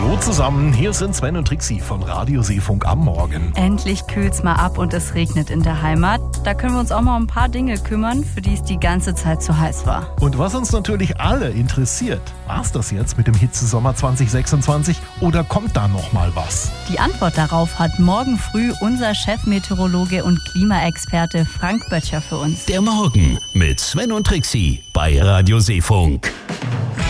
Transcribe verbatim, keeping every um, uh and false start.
Hallo zusammen, hier sind Sven und Trixi von Radio Seefunk am Morgen. Endlich kühlt's mal ab und es regnet in der Heimat. Da können wir uns auch mal um ein paar Dinge kümmern, für die es die ganze Zeit zu heiß war. Und was uns natürlich alle interessiert, war's das jetzt mit dem Hitzesommer zwanzig sechsundzwanzig oder kommt da noch mal was? Die Antwort darauf hat morgen früh unser Chefmeteorologe und Klimaexperte Frank Böttcher für uns. Der Morgen mit Sven und Trixi bei Radio Seefunk.